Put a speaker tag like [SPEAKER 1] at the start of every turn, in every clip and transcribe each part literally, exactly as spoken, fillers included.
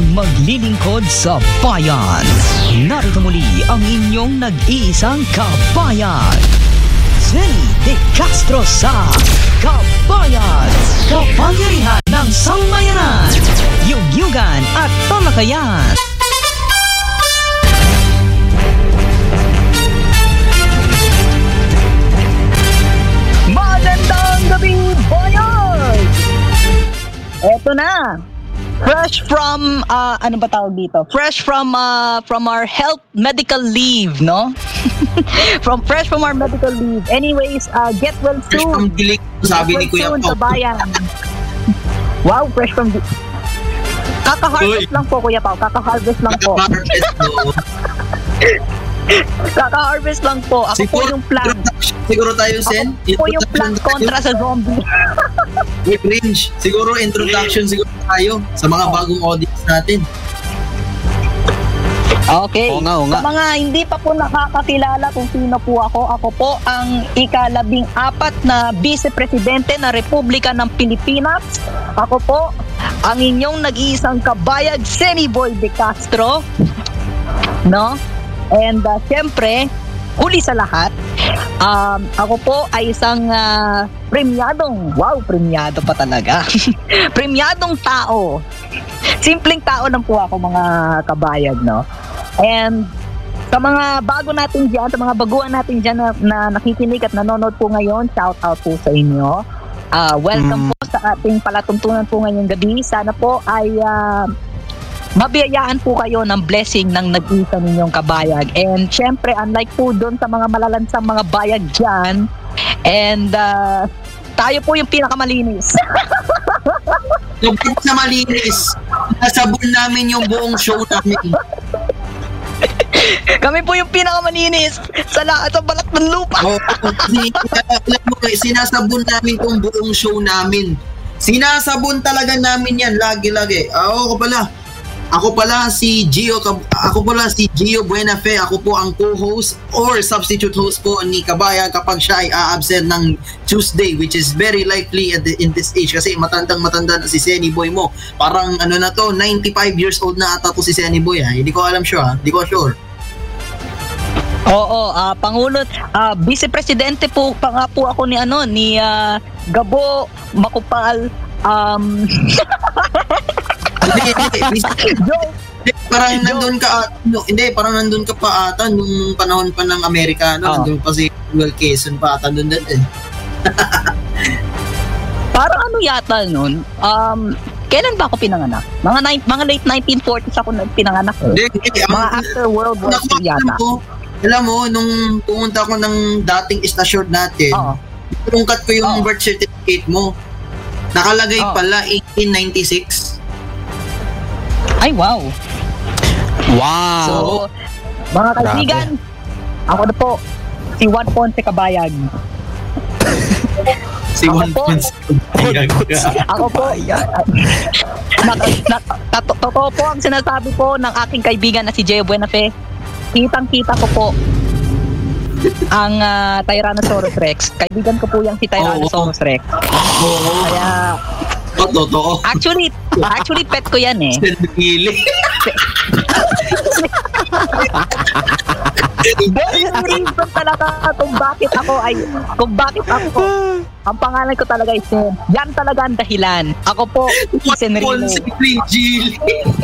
[SPEAKER 1] ang maglilingkod sa bayan. Narito muli ang inyong nag-iisang kabayan, Zenny De Castro sa Kabayan, kapangyarihan ng sambayanan, yugyugan at talakayan. Magandang gabi, bayan! Eto na, fresh from, uh, ano ba tawag dito? Fresh from, uh, from our health medical leave, no? from fresh from our medical leave. Anyways, uh, get well
[SPEAKER 2] Fresh from
[SPEAKER 1] soon.
[SPEAKER 2] dilig, sabi ni Kuya
[SPEAKER 1] Soon
[SPEAKER 2] Pao.
[SPEAKER 1] sa bayan. Wow, fresh from di- Kaka-harvest
[SPEAKER 2] Uy.
[SPEAKER 1] lang po, Kuya Pao. Kaka-harvest lang po.
[SPEAKER 2] Kaka-harvest mo.
[SPEAKER 1] Kaka-harvest lang po. Ako po yung plant.
[SPEAKER 2] Siguro tayo, Sen.
[SPEAKER 1] Ako po yung plant kontra sa zombie.
[SPEAKER 2] With range. Siguro introduction siguro tayo sa mga bagong audience natin.
[SPEAKER 1] Okay.
[SPEAKER 3] Oo nga, oo nga.
[SPEAKER 1] Sa mga hindi pa po nakakakilala kung sino po ako, ako po ang ikalabing apat na Vice Presidente ng Republika ng Pilipinas. Ako po ang inyong nag-iisang kabayag, Zenny Boy De Castro. No? And uh, siyempre, huli sa lahat, um, ako po ay isang uh, premyadong, wow, premyado pa talaga. Premyadong tao. Simpleng tao lang po ako, mga kabayag, no? And sa mga bago natin dyan, sa mga baguhan natin dyan na, na nakikinig at nanonood po ngayon, shout out po sa inyo. Uh, welcome
[SPEAKER 3] Mm.
[SPEAKER 1] po sa ating palatuntunan po ngayong gabi. Sana po ay uh, mabiyayaan po kayo ng blessing ng nag-isa ninyong kabayag. And syempre, unlike po doon sa mga malalansang mga bayag dyan, and uh, tayo po yung pinakamalinis.
[SPEAKER 2] Kapag na malinis, nasabon namin yung buong show namin.
[SPEAKER 1] Kami po yung pinakamalinis sa lahat sa balat ng lupa.
[SPEAKER 2] Oh, kasi, alam mo, eh, sinasabon namin tong buong show namin. Sinasabon talaga namin yan, lagi-lagi. Ah, ako pala, ako pala si Gio, ako pala si Gio Buenafe. Ako po ang co-host or substitute host po ni Kabayan kapag siya ay a-absent ng Tuesday, which is very likely at the, in this age kasi matandang matanda na si Zenny Boy mo. Parang ano na to, ninety-five years old na ata to si Zenny Boy ha. Hindi ko alam sure ha. Hindi ko sure.
[SPEAKER 1] Oo, ah Pangulo, ah Vice Presidente po pa nga po ako ni ano ni ah, Gabo Makupal um
[SPEAKER 2] Hindi, hindi.
[SPEAKER 1] Joke.
[SPEAKER 2] Hindi, parang nandun ka, at- no, hindi, parang nandun ka pa ata nung panahon pa ng Amerikano,
[SPEAKER 1] Oo.
[SPEAKER 2] nandun pa si Will Quezon pa ata nandun din.
[SPEAKER 1] Parang ano yata nun? Um kailan ba ako pinanganak? Mga ni- mga late nineteen forties ako nag pinanganak. Eh.
[SPEAKER 2] Hindi, hindi.
[SPEAKER 1] Mga
[SPEAKER 2] ang-
[SPEAKER 1] after World War
[SPEAKER 2] naku,
[SPEAKER 1] Two yata.
[SPEAKER 2] alam mo, alam mo, nung pumunta ko ng dating istasyon natin,
[SPEAKER 1] Oo.
[SPEAKER 2] tungkat ko yung
[SPEAKER 1] Oo.
[SPEAKER 2] birth certificate mo. Nakalagay
[SPEAKER 1] Oo.
[SPEAKER 2] pala eighteen ninety-six.
[SPEAKER 1] Ay, wow.
[SPEAKER 3] Wow!
[SPEAKER 1] So, mga kaibigan, ako na po si Juan Ponce Kabayag.
[SPEAKER 2] Si
[SPEAKER 1] Ako
[SPEAKER 2] Juan
[SPEAKER 1] po.
[SPEAKER 2] Ponce.
[SPEAKER 1] Ako po, na, na, tato- totoo po ang sinasabi po ng aking kaibigan na si Gio Buenafe. Kitang-kita ko po ang ah, Tyrannosaurus Rex. Kaibigan ko po yung si Tyrannosaurus Rex.
[SPEAKER 2] Oo.
[SPEAKER 1] Kaya,
[SPEAKER 2] Oh, totoo.
[SPEAKER 1] actually, actually pet ko yan eh.
[SPEAKER 2] Sendili.
[SPEAKER 1] Very reason talaga kung bakit ako ay, kung bakit ako, ang pangalan ko talaga is Sen. Yan talaga ang dahilan. Ako po, si Senrino.
[SPEAKER 2] Ponce Gil.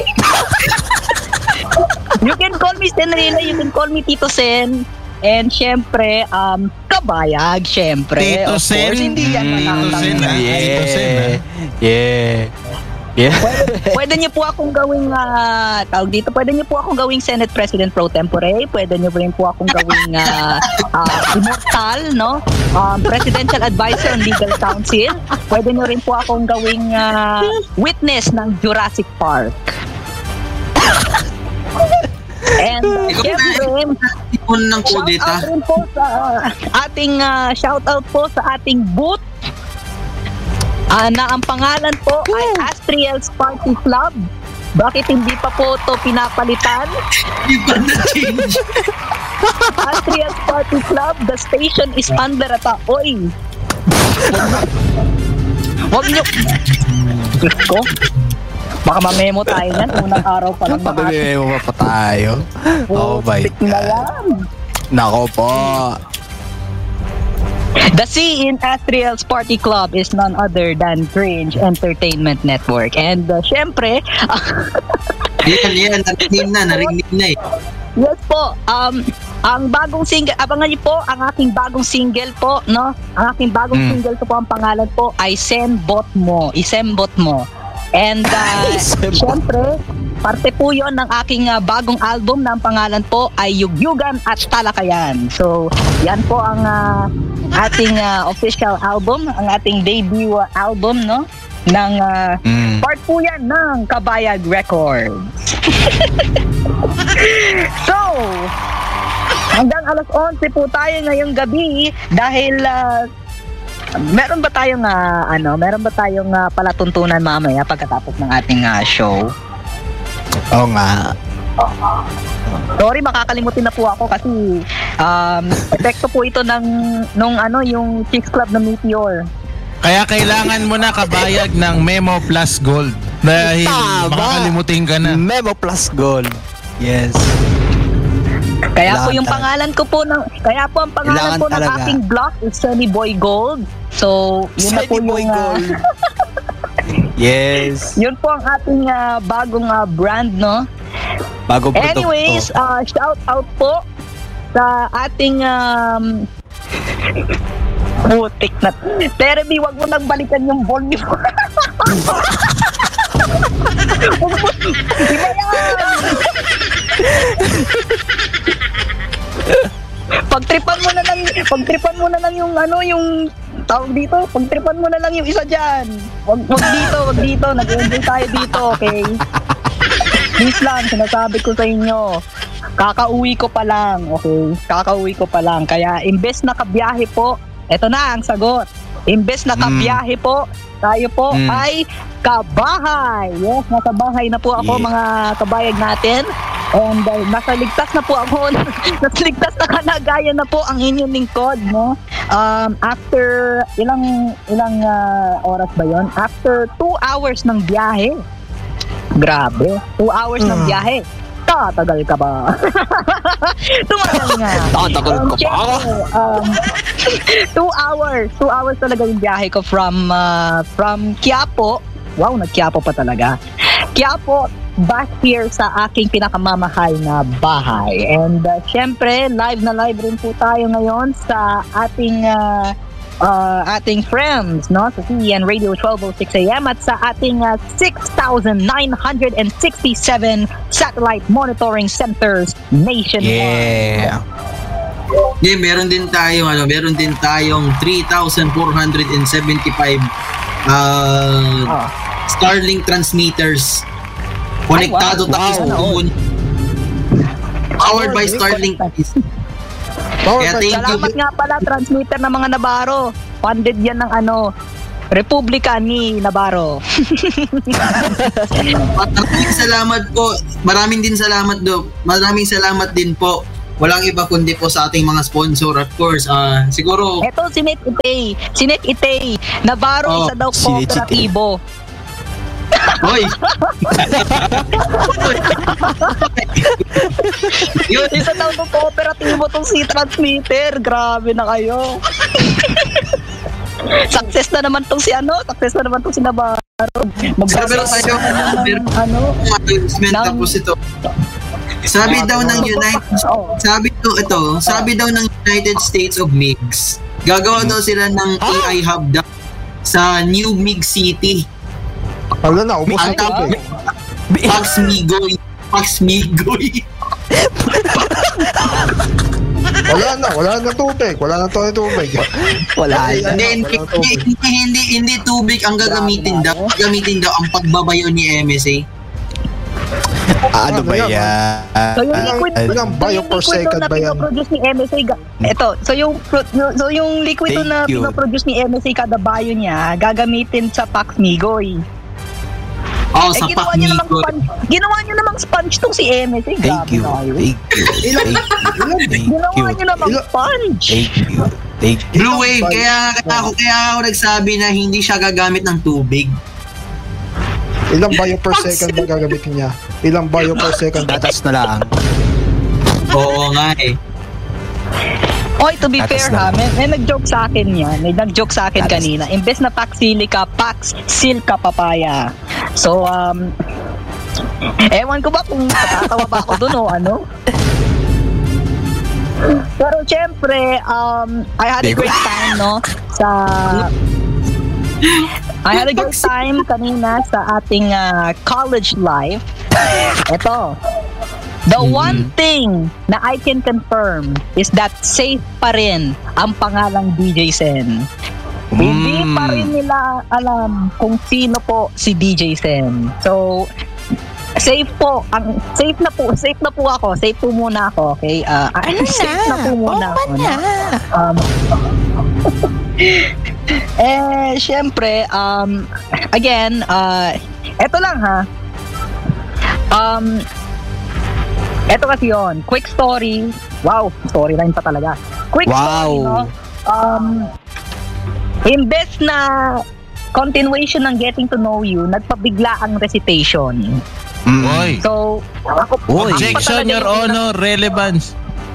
[SPEAKER 1] You can call me Senrino, you can call me Tito Sen. And syempre, um, kabayag, syempre.
[SPEAKER 4] Tito
[SPEAKER 1] Of
[SPEAKER 4] Sen.
[SPEAKER 1] course, hindi yan
[SPEAKER 4] Mm, Tito Sen,
[SPEAKER 1] manakatang.
[SPEAKER 4] ah. Tito Sen, ah.
[SPEAKER 3] Yeah. Yeah.
[SPEAKER 1] Pwede, pwede niyo po akong gawing, ah, tawag dito, pwede niyo po akong gawing Senate President Pro Tempore, pwede niyo rin po akong gawing ah, ah, immortal, no? Um, Presidential Advisor on Legal Counsel, pwede niyo rin po akong gawing ah, witness ng Jurassic Park. And uh,
[SPEAKER 2] Ikaw
[SPEAKER 1] syempre,
[SPEAKER 2] Tipon ng
[SPEAKER 1] shout
[SPEAKER 2] kudeta.
[SPEAKER 1] out rin po sa uh, ating uh, shout out po sa ating booth uh, na ang pangalan po ay Astriel's Party Club. Bakit hindi pa po to pinapalitan?
[SPEAKER 2] Di ba na-change?
[SPEAKER 1] Astriel's Party Club, the station is under attack. Oy! Huwag niyo. Diyos ko. Baka mamemo tayo yan. Unang araw pa lang.
[SPEAKER 3] Pabibigay mo pa pa tayo. Oh my
[SPEAKER 1] Stick na
[SPEAKER 3] God.
[SPEAKER 1] yan.
[SPEAKER 3] Nako po.
[SPEAKER 1] The C in Astriel's Party Club is none other than Cringe Entertainment Network. And uh, syempre,
[SPEAKER 2] Yan, yan. Narinig na, narinig na eh.
[SPEAKER 1] yes po, um, ang bagong single, abangan niyo po ang aking bagong single po, no? Ang aking bagong
[SPEAKER 3] Mm.
[SPEAKER 1] single ko po, ang pangalan po ay Sembot Mo, Isembot Mo. And uh,
[SPEAKER 3] Isembot.
[SPEAKER 1] syempre, parte po yon ng aking uh, bagong album na ang pangalan po ay Yugyugan at Talakayan. So, yan po ang uh, ating uh, official album, ang ating debut uh, album, no? Ng uh,
[SPEAKER 3] Mm.
[SPEAKER 1] part po yan ng Kabayag Records. So, hanggang alas onse po tayo ngayong gabi dahil uh, meron ba tayong uh, ano, meron ba tayong uh, palatuntunan mamaya pagkatapos ng ating uh, show?
[SPEAKER 3] Oo nga.
[SPEAKER 1] Sorry, makakalimutin na po ako kasi um, epekto po ito ng nung ano, yung Chicks Club na Meteor.
[SPEAKER 4] Kaya kailangan mo na kabayag ng Memo Plus Gold dahil
[SPEAKER 3] Tama.
[SPEAKER 4] makakalimutin ka na.
[SPEAKER 3] Memo Plus Gold. Yes.
[SPEAKER 1] Kaya po
[SPEAKER 3] Kailangan
[SPEAKER 1] yung
[SPEAKER 3] talaga.
[SPEAKER 1] pangalan ko po ng kaya po ang pangalan
[SPEAKER 3] Kailangan
[SPEAKER 1] po ng
[SPEAKER 3] talaga.
[SPEAKER 1] aking block is Sunny Boy Gold. So, yun na po
[SPEAKER 3] Sunny Boy
[SPEAKER 1] yung uh,
[SPEAKER 3] Gold. Yes.
[SPEAKER 1] yun po ang ating uh, bagong uh, brand, no?
[SPEAKER 3] Bago produkto.
[SPEAKER 1] Anyways, uh, shout out po sa ating um, putik na. Teremy, wag mo nang balikan yung volume. Iba yan! Pagtripan mo na lang, pagtripan mo na lang yung ano, yung tawag dito, pagtripan mo na lang yung isa diyan. Wag wag dito, wag dito, nag-enjoy tayo dito, okay? Please lang, sinasabi ko sa inyo, kakauwi ko pa lang, okay? Kakauwi ko pa lang. Kaya imbes na kabiyahe po, eto na ang sagot. Imbes na kabiyahe po, tayo po
[SPEAKER 3] Mm.
[SPEAKER 1] ay kabahay. Yes, nasa bahay na po ako,
[SPEAKER 3] Yeah.
[SPEAKER 1] mga kabayag natin. And uh, nasa ligtas na po ako, nasa ligtas na kalagayan na po ang inyong lingkod, no? Um, after, ilang, ilang uh, oras ba yon? After two hours ng biyahe. Grabe, two hours ng biyahe. Tatagal ka ba? Tumagal nga.
[SPEAKER 3] Tatagal
[SPEAKER 1] Um,
[SPEAKER 3] ka ba?
[SPEAKER 1] syempre, um, two hours. Two hours talaga yung biyahe ko from uh, from Quiapo. Wow, nag-Quiapo pa talaga. Quiapo, back here sa aking pinakamamahal na bahay. And uh, syempre, live na live rin po tayo ngayon sa ating uh, uh, ating friends, no? Sa C N Radio twelve oh six A M at sa ating uh, six thousand nine hundred sixty-seven satellite monitoring centers nationwide.
[SPEAKER 3] Yeah.
[SPEAKER 2] Yeah, meron din tayong ano, meron din tayong three thousand four hundred seventy-five uh,
[SPEAKER 1] Oh.
[SPEAKER 2] Starlink transmitters konektado
[SPEAKER 1] Ay, wow.
[SPEAKER 2] tayo sa
[SPEAKER 1] Wow.
[SPEAKER 2] moon. Powered by Starlink. Kaya thank you.
[SPEAKER 1] Salamat nga pala, transmitter ng mga Navarro. Funded yan ng ano, Republika ni Navarro.
[SPEAKER 2] Maraming salamat po. Maraming din salamat do. Maraming salamat din po. Walang iba kundi po sa ating mga sponsor, of course. Ah, siguro
[SPEAKER 1] Ito si Nick Itay. Si Nick Itay. Navarro,
[SPEAKER 2] Oh,
[SPEAKER 1] isa daw
[SPEAKER 3] si Nick Itay.
[SPEAKER 1] kooperatibo.
[SPEAKER 2] Hoy. Yun.
[SPEAKER 1] Isa daw to kooperatibo tong si transmitter. Grabe na kayo. Success na naman tong si ano, success na naman tong si Navarro.
[SPEAKER 2] Sabi lang tayo, meron
[SPEAKER 1] ano,
[SPEAKER 2] announcement
[SPEAKER 1] Nang-
[SPEAKER 2] tapos ito. Sabi daw ng United
[SPEAKER 1] oh,
[SPEAKER 2] Sabi to ito, sabi daw ng United States of MiGs. Gagawa daw sila ng A I hub daw sa New MiG City.
[SPEAKER 5] Wala na, ubos
[SPEAKER 2] Ang
[SPEAKER 5] na
[SPEAKER 2] tawag,
[SPEAKER 5] tubig.
[SPEAKER 2] Pax Migoy. Pax Migoy.
[SPEAKER 5] Wala na, wala na tubig. Wala na to tubig.
[SPEAKER 3] Wala
[SPEAKER 2] Hindi,
[SPEAKER 3] yan.
[SPEAKER 2] hindi, hindi, hindi, hindi, hindi tubig ang gagamitin daw. Gagamitin daw ang pagbabayo ni M S A.
[SPEAKER 3] Ano ba yan?
[SPEAKER 1] So yung
[SPEAKER 5] Ilang-
[SPEAKER 1] liquid,
[SPEAKER 5] ilang
[SPEAKER 1] so
[SPEAKER 5] bio
[SPEAKER 1] yung
[SPEAKER 5] per
[SPEAKER 1] liquid
[SPEAKER 5] second
[SPEAKER 1] na
[SPEAKER 5] ba yan?
[SPEAKER 1] pinoproduce ni M S A, ga- ito, so yung, pro- yung- so yung liquid
[SPEAKER 3] Thank
[SPEAKER 1] na
[SPEAKER 3] you.
[SPEAKER 1] pinoproduce ni M S A kada bio niya, gagamitin sa Pax Migoy.
[SPEAKER 2] Oh,
[SPEAKER 1] Eh,
[SPEAKER 2] sa
[SPEAKER 1] ginawa
[SPEAKER 2] Pax
[SPEAKER 1] niyo namang
[SPEAKER 2] Migoy.
[SPEAKER 1] sponge, ginawa niyo namang sponge tong si M S A,
[SPEAKER 3] Thank
[SPEAKER 1] grabe
[SPEAKER 3] you.
[SPEAKER 1] na kayo.
[SPEAKER 3] Thank you.
[SPEAKER 5] Ilang,
[SPEAKER 3] Thank you.
[SPEAKER 1] Ginawa niyo namang
[SPEAKER 5] Ilang-
[SPEAKER 1] sponge.
[SPEAKER 3] Thank you. Thank you.
[SPEAKER 2] Blue Wave,
[SPEAKER 5] Ilang-
[SPEAKER 2] kaya, kaya ako kaya ako nagsabi na hindi siya gagamit ng tubig.
[SPEAKER 5] Ilang bio per second ba gagamitin niya? Ilang bio per second?
[SPEAKER 3] Gatas na lang.
[SPEAKER 2] Oo nga eh.
[SPEAKER 1] Oy, to be
[SPEAKER 3] Gatas
[SPEAKER 1] fair
[SPEAKER 3] na.
[SPEAKER 1] ha, may, may nag-joke sa akin yan. May nag-joke sa akin
[SPEAKER 3] Gatas.
[SPEAKER 1] kanina. Imbes na Paxilica, Paxsilka papaya. So, um, ewan ko ba kung natatawa ba ako dun o ano? Pero syempre, um, I had a great time, no? Sa... I had a great time kanina sa ating uh, college life. Ito. The one thing na I can confirm is that safe pa rin ang pangalang D J Sen. Hindi
[SPEAKER 3] Mm.
[SPEAKER 1] pa rin nila alam kung sino po si D J Sen. So, safe po. Ang safe na po. Safe na po ako. Safe po muna ako. Okay? Uh, ano safe na po muna ako. No? Um, eh, syempre, um, again, uh, eto lang ha. Um, eto kasi yun. Quick story. Wow, storyline pa talaga. Quick
[SPEAKER 3] Wow.
[SPEAKER 1] story, no? Um, imbes na continuation ng getting to know you, nagpabigla ang recitation.
[SPEAKER 3] Mm.
[SPEAKER 4] Oy.
[SPEAKER 1] So, ako po,
[SPEAKER 3] Uy.
[SPEAKER 1] ako pa
[SPEAKER 4] Objection,
[SPEAKER 1] talaga
[SPEAKER 4] Your
[SPEAKER 1] yung una-
[SPEAKER 4] Honor, relevance.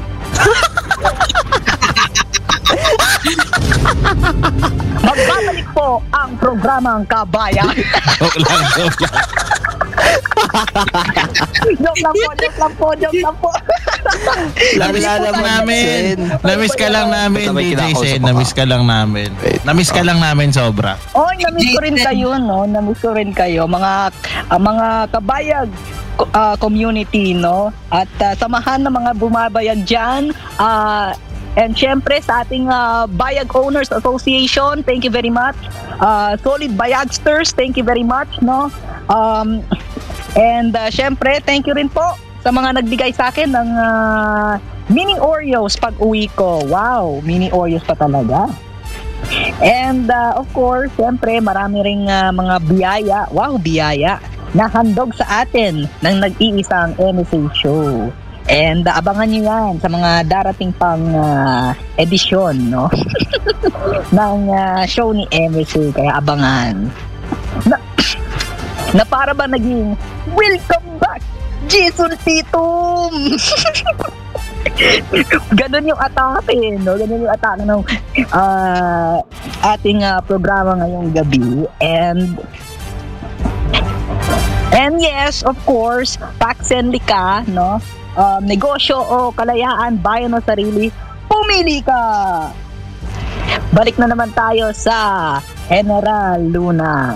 [SPEAKER 1] Magbabalik po ang programang Kabayan.
[SPEAKER 4] Joke lang, joke lang.
[SPEAKER 1] Joke lang po, joke lang po, joke lang po.
[SPEAKER 4] Namiss
[SPEAKER 3] Lala
[SPEAKER 4] ka
[SPEAKER 3] naman,
[SPEAKER 4] namin.
[SPEAKER 3] Sen.
[SPEAKER 4] Namiss ka lang namin,
[SPEAKER 3] May
[SPEAKER 4] D J
[SPEAKER 3] kinakausap
[SPEAKER 4] Sen.
[SPEAKER 3] ako.
[SPEAKER 4] Namiss ka lang namin.
[SPEAKER 3] Wait.
[SPEAKER 4] Namiss ka lang namin sobra.
[SPEAKER 1] Oy, namiss ko rin kayo, no? Namiss ko rin kayo, mga ah, mga kabayag ah, community, no? At ah, samahan ng mga bumabayag dyan. Ah, and syempre sa ating ah, Bayag Owners Association, thank you very much. Ah, Solid Bayagsters, thank you very much, no? Um, and ah, syempre, thank you rin po sa mga nagbigay sa akin ng ah, mini Oreos pag uwi ko. Wow, mini Oreos pa talaga. And uh, of course, siyempre marami ring uh, mga biyaya, wow, biyaya, na handog sa atin ng nag-iisang M S A show. And uh, abangan nyo yan sa mga darating pang uh, edisyon, no? ng uh, show ni M S A, kaya abangan. Na, na para ba naging welcome back, Jason Titum! Ganun yung atake, no? Ganun yung atake ng uh, ating uh, programa ngayong gabi. And and yes, of course, Pax and Lika, no? Um, negosyo o kalayaan, bayan o sarili, pumili ka! Balik na naman tayo sa General Luna.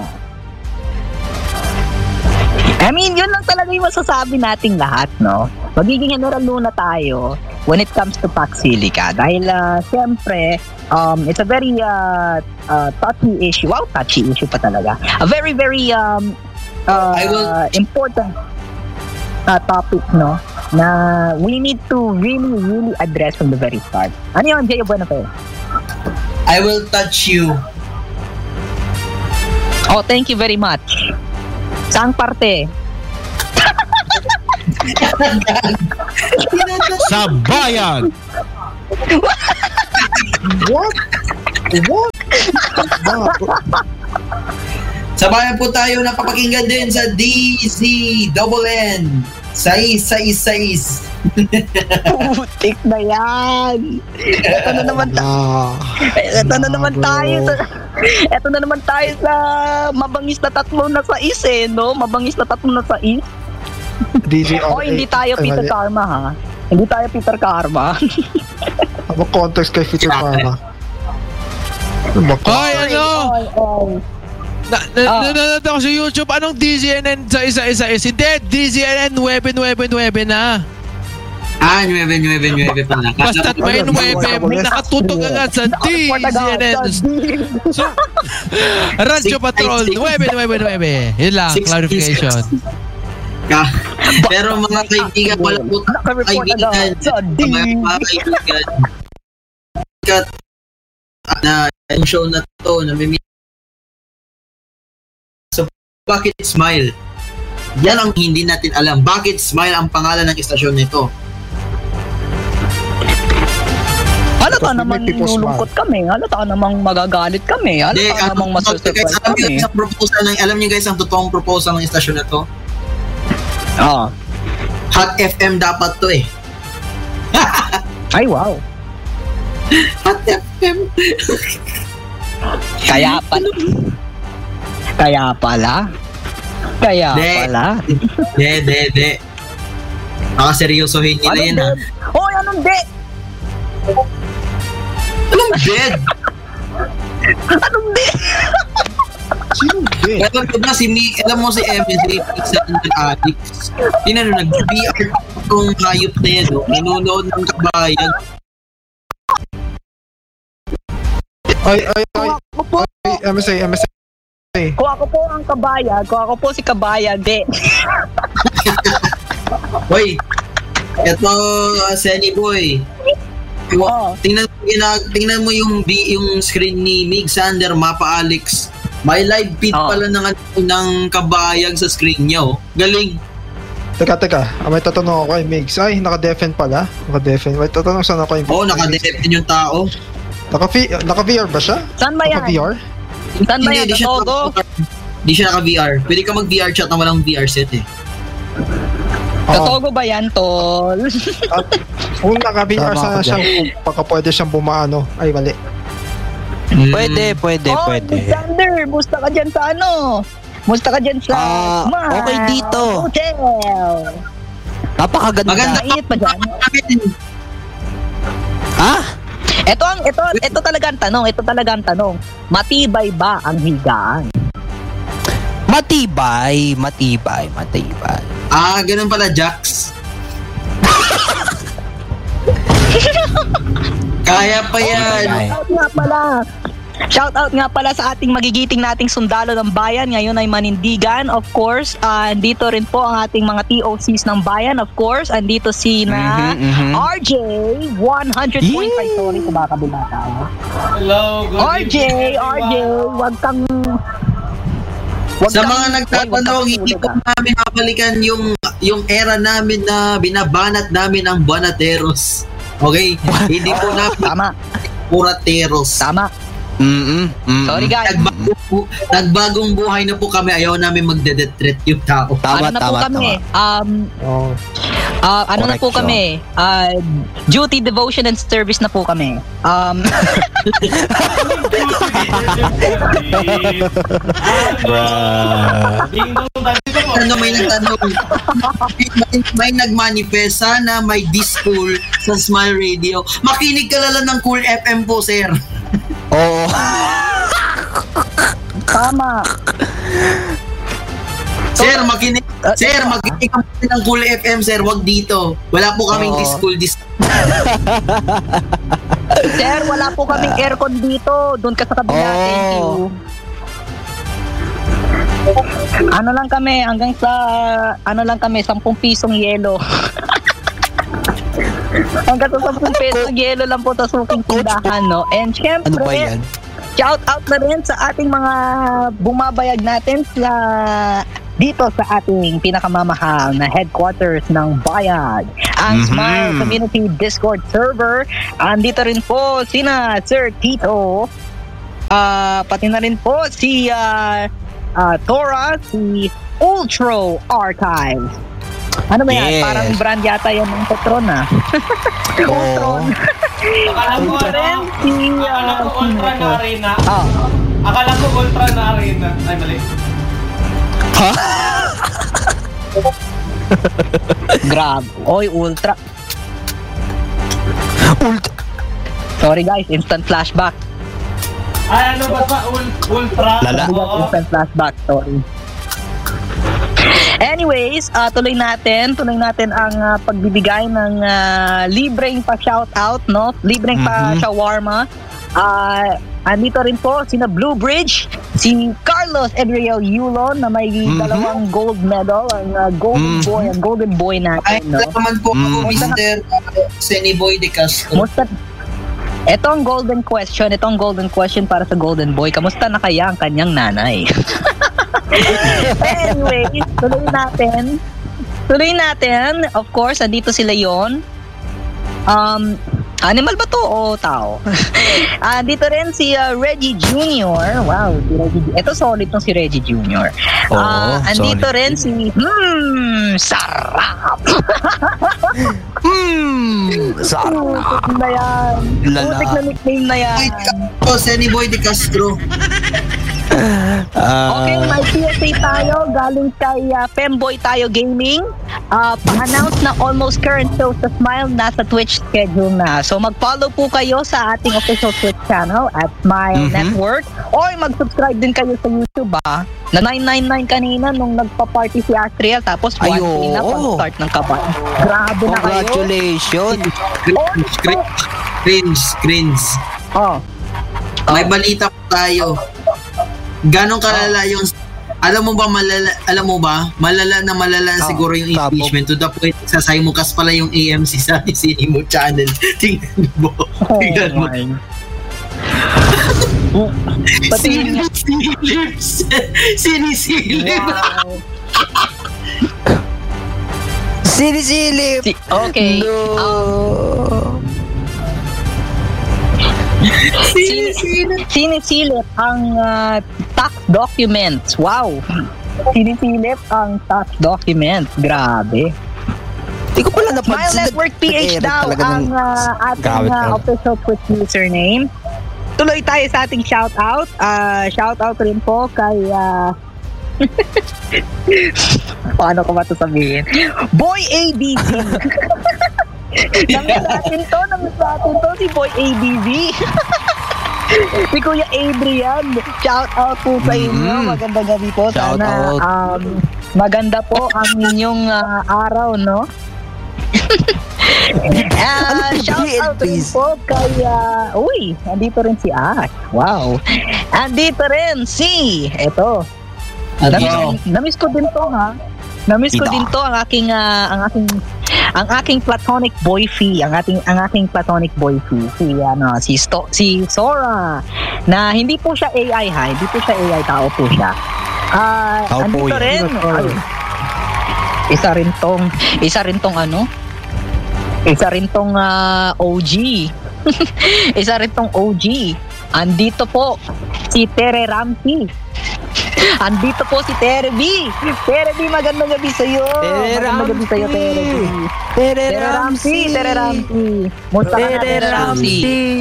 [SPEAKER 1] I mean, yun lang talaga yung masasabi nating lahat, no? Magiging General Luna tayo when it comes to Paxilica. Dahil, uh, siyempre, um, it's a very uh, uh, touchy issue. Wow, touchy issue pa talaga. A very, very um, uh,
[SPEAKER 2] I will-
[SPEAKER 1] important uh, topic, no? Na we need to really, really address from the very start. Ano yun, Jay Buenafe?
[SPEAKER 2] I will touch you.
[SPEAKER 1] Oh, thank you very much. Saang parte?
[SPEAKER 4] Sa bayan!
[SPEAKER 5] What? What?
[SPEAKER 2] Sabayan po tayo napapakinggan din sa D Z Double N. Sais, sais, sais.
[SPEAKER 1] Putik na yan. Ito na naman tayo.
[SPEAKER 5] Ah,
[SPEAKER 1] Ito na naman
[SPEAKER 5] bro.
[SPEAKER 1] tayo. Sa, ito na naman tayo sa mabangis na tatlo na sais eh, no? Mabangis na tatlo na sais.
[SPEAKER 5] D J
[SPEAKER 1] O, hindi tayo Peter Karma, ha? Hindi tayo Peter Karma.
[SPEAKER 5] Ano context kay Peter Karma? Ano ba ko?
[SPEAKER 4] Hoy, ano?
[SPEAKER 1] Oy, oy.
[SPEAKER 4] Na, na,
[SPEAKER 1] Ah.
[SPEAKER 4] nanonood ako sa YouTube. Anong D Z N N sa isa-isa is? Hindi, D Z N N nine nine nine na.
[SPEAKER 2] Ah, nueve, nueve, nueve pala.
[SPEAKER 4] Basta't may
[SPEAKER 5] Ano,
[SPEAKER 4] nine, may nakatutok agad sa D Z N N. So, Radyo
[SPEAKER 2] Six,
[SPEAKER 4] Patrol
[SPEAKER 2] six,
[SPEAKER 4] nine nine nine. Yun lang,
[SPEAKER 2] Six,
[SPEAKER 4] clarification.
[SPEAKER 2] Ka- Pero mga kaibigan, wala po
[SPEAKER 1] Naka-report
[SPEAKER 2] kaibigan,
[SPEAKER 1] agad sa D.
[SPEAKER 2] mga, mga kaibigan, kat, na yung show na to, namimi so, bakit Smile? Yan ang hindi natin alam. Bakit Smile ang pangalan ng istasyon nito?
[SPEAKER 1] Ano Halata
[SPEAKER 5] we
[SPEAKER 1] naman
[SPEAKER 5] make people smile.
[SPEAKER 1] nilulungkot kami. Halata namang magagalit kami.
[SPEAKER 2] Hindi,
[SPEAKER 1] Halata namang
[SPEAKER 2] ang-
[SPEAKER 1] masusurprise
[SPEAKER 2] alam niyo
[SPEAKER 1] kami.
[SPEAKER 2] guys, ang proposal ng, alam niyo guys, ang totoong proposal ng istasyon na to?
[SPEAKER 1] Oo.
[SPEAKER 2] Hot F M dapat to eh.
[SPEAKER 1] Ay, wow.
[SPEAKER 2] Hot F M.
[SPEAKER 1] Kaya pala. Kaya pala. Kaya
[SPEAKER 2] De.
[SPEAKER 1] pala.
[SPEAKER 2] De, de, de. Baka seryosohin nila
[SPEAKER 1] Anong
[SPEAKER 2] yan ha.
[SPEAKER 1] dead? Hoy, anong dead?
[SPEAKER 2] Anong dead?
[SPEAKER 1] Anong dead?
[SPEAKER 5] Sino din?
[SPEAKER 2] Alam ko ba si Mi, alam mo si M S A, isa ng addicts. Tinano, nag-B R kung hayop na yan, no? Nanonood ng kabayan.
[SPEAKER 5] Ay, ay, ay.
[SPEAKER 1] Kung ako po,
[SPEAKER 5] Ay, M S A, M S A.
[SPEAKER 1] kung ako po ang kabayag, kung ako po si kabayag, de.
[SPEAKER 2] Hoy, eto, uh, Senny Boy.
[SPEAKER 1] Oo.
[SPEAKER 2] Tingnan, tingnan, tingnan mo yung B, yung screen ni Mig Sander, Mapa Alex. May live feed
[SPEAKER 1] Oo.
[SPEAKER 2] pala ng, ng kabayag sa screen niya, oh. Galing.
[SPEAKER 5] Teka, teka. Ah, may tatanong ako kay Migs. Ay, naka-defen pala. Naka-defen. May tatanong sana ako kay Migs.
[SPEAKER 2] Oo, oh, naka-defend yung tao.
[SPEAKER 5] Naka-V- Naka-V R ba siya?
[SPEAKER 1] Saan ba yan?
[SPEAKER 5] Naka-V R?
[SPEAKER 1] Saan ba yan?
[SPEAKER 2] di siya,
[SPEAKER 1] Togo?
[SPEAKER 2] di siya naka-V R. Pwede ka mag-V R chat na walang V R set eh.
[SPEAKER 5] Oo.
[SPEAKER 1] Togo ba yan, tol?
[SPEAKER 5] At kung naka-V R
[SPEAKER 3] Tama
[SPEAKER 5] sana
[SPEAKER 3] ka
[SPEAKER 5] siyang, baka pwede siyang bumaano. Ay, mali.
[SPEAKER 2] Mm.
[SPEAKER 3] Pwede, pwede,
[SPEAKER 1] Oh,
[SPEAKER 3] pwede.
[SPEAKER 1] Alexander, musta ka dyan sa ano? Musta ka dyan sa
[SPEAKER 3] Ah,
[SPEAKER 1] Smile
[SPEAKER 3] okay dito.
[SPEAKER 1] Hotel.
[SPEAKER 3] Napakaganda.
[SPEAKER 2] Maganda.
[SPEAKER 1] Mainit pa dyan.
[SPEAKER 3] Ha?
[SPEAKER 1] Ito ang ito ito talaga ang tanong, ito talaga ang tanong. Matibay ba ang higaan?
[SPEAKER 3] Matibay, matibay, matibay.
[SPEAKER 2] Ah, ganun pala, Jax. Kaya pa yan.
[SPEAKER 3] Ay.
[SPEAKER 1] Shout out nga pala. Shout out nga pala sa ating magigiting nating sundalo ng bayan. Ngayon ay manindigan, of course. Uh, andito rin po ang ating mga T O Cs ng bayan, of course. Andito si na
[SPEAKER 3] Mhm, mhm.
[SPEAKER 1] R J one hundred point five.
[SPEAKER 3] Yee!
[SPEAKER 1] Sorry, kumakabila tayo.
[SPEAKER 6] Hello, good
[SPEAKER 1] R J,
[SPEAKER 6] evening,
[SPEAKER 1] R J,
[SPEAKER 6] everyone.
[SPEAKER 1] wag kang... wag
[SPEAKER 2] Sa
[SPEAKER 1] kang-
[SPEAKER 2] mga
[SPEAKER 1] wag- wag
[SPEAKER 2] nagtatanong,
[SPEAKER 1] kang
[SPEAKER 2] hindi
[SPEAKER 1] matulog,
[SPEAKER 2] po namin mabalikan yung yung era namin na binabanat namin ang Buanateros. Okay? Hindi po
[SPEAKER 1] ah.
[SPEAKER 2] namin
[SPEAKER 1] Tama,
[SPEAKER 2] Purateros.
[SPEAKER 1] tama.
[SPEAKER 3] Mm-mm, mm-mm.
[SPEAKER 1] Sorry guys.
[SPEAKER 2] Nagbagong, bu- nagbagong buhay na po kami. Ayaw namin magdedetret yung tao.
[SPEAKER 3] Tama,
[SPEAKER 1] ano na po
[SPEAKER 3] tama,
[SPEAKER 1] kami?
[SPEAKER 3] tama.
[SPEAKER 1] Um,
[SPEAKER 5] Oh.
[SPEAKER 1] Ah, ano na po
[SPEAKER 3] Correction.
[SPEAKER 1] kami? Ah, duty, devotion, and service na po kami. Um,
[SPEAKER 3] Bruh.
[SPEAKER 6] Ding dong, dito po.
[SPEAKER 2] Ano may nagtanong, may, may nagmanifest, sana may discool sa Smile Radio. Makinig ka lala ng Cool F M po, sir.
[SPEAKER 3] Oo.
[SPEAKER 1] tama.
[SPEAKER 2] Sir, makinig, sir, makinig ka muna ng Cool F M, sir. Wag dito. Wala po kaming
[SPEAKER 3] Oo.
[SPEAKER 2] discool. Dis-
[SPEAKER 1] Sir, wala po kaming aircon dito. Doon ka sa kabila.
[SPEAKER 3] Oh.
[SPEAKER 1] Thank you. Ano lang kami, hanggang sa, ano lang kami, sampung pisong yelo. hanggang sa sampung pisong yelo lang po sa suking tindahan, no? And syempre,
[SPEAKER 3] Ano ba yan?
[SPEAKER 1] shout out na rin sa ating mga bumabayag natin sa dito sa ating pinakamamahal na headquarters ng Bayag, ang
[SPEAKER 3] Mhm.
[SPEAKER 1] Smile Community Discord server. Andito rin po sina Sir Tito, ah pati na rin po si ah, ah, Tora, si Ultro Archives. Ano ba yan?
[SPEAKER 3] Yes.
[SPEAKER 1] Parang brand yata yan ng Petron, ah.
[SPEAKER 3] Oo.
[SPEAKER 1] Ultron.
[SPEAKER 6] Akala ko
[SPEAKER 1] Andito
[SPEAKER 6] ano,
[SPEAKER 1] rin si
[SPEAKER 6] akala
[SPEAKER 1] ah,
[SPEAKER 6] ko ultra na arena.
[SPEAKER 1] ah,
[SPEAKER 6] Akala ko ultra na arena. Ay, mali.
[SPEAKER 3] Ha?
[SPEAKER 1] Grab. Oy, Ultra.
[SPEAKER 3] Ult-
[SPEAKER 1] Sorry guys, instant flashback.
[SPEAKER 6] Ay, ano ba sa ul- ultra?
[SPEAKER 3] Lala.
[SPEAKER 6] Oo.
[SPEAKER 1] Instant flashback, sorry. Anyways, uh, tuloy natin, tuloy natin ang uh, pagbibigay ng uh, libreng pa-shoutout, no? Libreng
[SPEAKER 3] Mhm.
[SPEAKER 1] pa-shawarma. Uh, andito rin po sina Blue Bridge, si Carlos Edriel Yulon na may
[SPEAKER 3] Mhm.
[SPEAKER 1] dalawang gold medal, ang uh, golden
[SPEAKER 3] Mhm.
[SPEAKER 1] boy, ang golden boy
[SPEAKER 2] Ay,
[SPEAKER 1] natin, no?
[SPEAKER 2] naman po ako,
[SPEAKER 3] Mm.
[SPEAKER 2] Mister Senny Boy de Castro.
[SPEAKER 1] Musta? Ito ang golden question, ito ang golden question para sa golden boy. Kamusta na kaya ang kanyang nanay? Anyway, tuloy natin. Tuloy natin. Of course, andito sila yon. Um, Animal ba to o tao? Ah, dito rin si ah, Reggie Junior Wow, si Reggie. Ito solid tong si Reggie Junior
[SPEAKER 3] Oo,
[SPEAKER 1] Ah, andito
[SPEAKER 3] solid.
[SPEAKER 1] rin si Hmm, sarap.
[SPEAKER 3] Hmm, sarap.
[SPEAKER 1] Putik na yan.
[SPEAKER 3] Lala.
[SPEAKER 1] Putik na nickname na yan.
[SPEAKER 2] Boy de Castro, Senny Boy de Castro.
[SPEAKER 3] Ah,
[SPEAKER 1] Okay, may P S A tayo galing kay uh, Femboy Tayo Gaming. Uh, pa-announce na almost current show sa Smile nasa Twitch schedule na. So mag-follow po kayo sa ating official Twitch channel at Smile
[SPEAKER 3] Mhm.
[SPEAKER 1] Network or mag-subscribe din kayo sa YouTube ah. Na nine ninety-nine kanina nung nagpa-party si Astriel tapos
[SPEAKER 3] Ay,
[SPEAKER 1] one K na
[SPEAKER 3] oo.
[SPEAKER 1] pag-start ng kaban. Grabe na kayo.
[SPEAKER 3] congratulations.
[SPEAKER 2] Cringe, cringe, cringe, cringe.
[SPEAKER 1] Oh.
[SPEAKER 2] May balita po tayo. Ganon kalala yung alam mo ba malala alam mo ba malala na malala na
[SPEAKER 3] Oh,
[SPEAKER 2] siguro yung
[SPEAKER 3] tapos.
[SPEAKER 2] impeachment to the point sa simulcast pala yung A M C sa Sinimo channel. Tingnan mo.
[SPEAKER 1] Oh
[SPEAKER 2] Tingnan mo.
[SPEAKER 1] my. Pati
[SPEAKER 2] Sinisilip. Sinisilip.
[SPEAKER 1] wow.
[SPEAKER 3] Sinisilip.
[SPEAKER 1] Si- okay.
[SPEAKER 3] No.
[SPEAKER 1] Um,
[SPEAKER 2] Sinisilip.
[SPEAKER 1] Sinisilip ang uh, tax documents. Wow. Sinisilip ang tax documents. Grabe.
[SPEAKER 3] Di ko pala
[SPEAKER 1] Smile
[SPEAKER 3] napansin.
[SPEAKER 1] Network P H
[SPEAKER 3] Nag-edit
[SPEAKER 1] daw
[SPEAKER 3] talaga ng-
[SPEAKER 1] ang uh, ating
[SPEAKER 3] Grabe
[SPEAKER 1] uh,
[SPEAKER 3] talaga.
[SPEAKER 1] official Twitch username. Tuloy tayo sa ating shoutout. Uh, shoutout rin po kay... Uh, paano ko ba ito sabihin? Boy A B V. Namiss natin to, namiss natin to si Boy A B V. Si Kuya Adrian, shout out po sa inyo.
[SPEAKER 3] Mhm.
[SPEAKER 1] Magandang gabi po.
[SPEAKER 3] Shout
[SPEAKER 1] Sana
[SPEAKER 3] out.
[SPEAKER 1] um, maganda po ang inyong ah, araw, no? Ah,
[SPEAKER 3] Ano to,
[SPEAKER 1] shout
[SPEAKER 3] B L,
[SPEAKER 1] out rin
[SPEAKER 3] please?
[SPEAKER 1] po kay ah, uy, andito rin si Ash. Wow. Andito rin si eto. Namiss, namiss ko din to, ha. Namiss ko
[SPEAKER 3] Ito.
[SPEAKER 1] din to ang aking ah, ang aking ang aking platonic boyfie, ang ating ang aking platonic boyfie si ano si Sto, si Sora na hindi po siya A I ha, hindi po siya A I, tao po siya. Ah,
[SPEAKER 3] Tao po
[SPEAKER 1] andito
[SPEAKER 3] yan.
[SPEAKER 1] rin. Ay, isa rin tong isa rin tong ano? Isa rin tong ah, O G. Isa rin tong O G. Andito po si Tere Ramsey. Andito po si Tere B. Tere B, magandang gabi sa iyo.
[SPEAKER 3] Tere
[SPEAKER 1] Magandang gabi sa iyo, Tere B.
[SPEAKER 3] Tere
[SPEAKER 1] Tere Ramsey, Tere Ramsey. Musta ka na, Tere Ramsey?